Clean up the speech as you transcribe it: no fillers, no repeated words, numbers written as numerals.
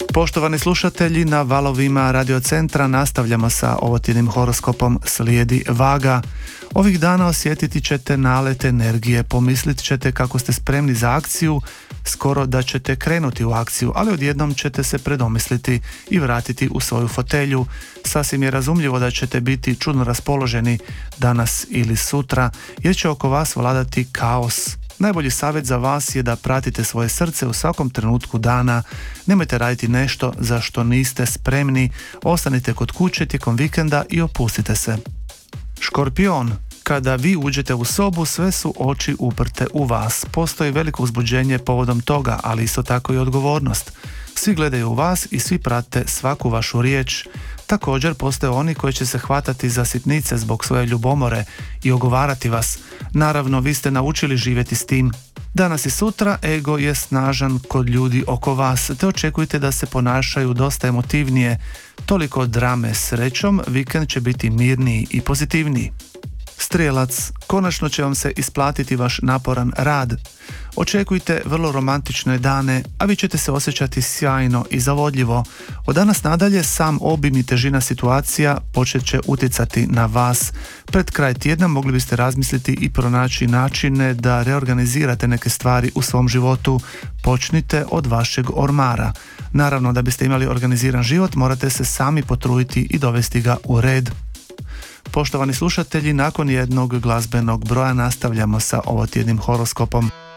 Poštovani slušatelji, na valovima Radio Centra nastavljamo sa ovotjednim horoskopom. Slijedi Vaga. Ovih dana osjetiti ćete nalet energije, pomislit ćete kako ste spremni za akciju, skoro da ćete krenuti u akciju, ali odjednom ćete se predomisliti i vratiti u svoju fotelju. Sasvim je razumljivo da ćete biti čudno raspoloženi danas ili sutra, jer će oko vas vladati kaos. Najbolji savjet za vas je da pratite svoje srce u svakom trenutku dana. Nemojte raditi nešto za što niste spremni, ostanite kod kuće tijekom vikenda i opustite se. Škorpion. Kada vi uđete u sobu, sve su oči uprte u vas. Postoji veliko uzbuđenje povodom toga, ali isto tako i odgovornost. Svi gledaju u vas i svi prate svaku vašu riječ. Također postoje oni koji će se hvatati za sitnice zbog svoje ljubomore i ogovarati vas. Naravno, vi ste naučili živjeti s tim. Danas i sutra ego je snažan kod ljudi oko vas, te očekujte da se ponašaju dosta emotivnije. Toliko drame. Srećom, vikend će biti mirniji i pozitivniji. Strijelac, konačno će vam se isplatiti vaš naporan rad. Očekujte vrlo romantične dane, a vi ćete se osjećati sjajno i zavodljivo. Od danas nadalje sam obim i težina situacija počet će utjecati na vas. Pred kraj tjedna mogli biste razmisliti i pronaći načine da reorganizirate neke stvari u svom životu. Počnite od vašeg ormara. Naravno, da biste imali organiziran život, morate se sami potruditi i dovesti ga u red. Poštovani slušatelji, nakon jednog glazbenog broja nastavljamo sa ovotjednim horoskopom.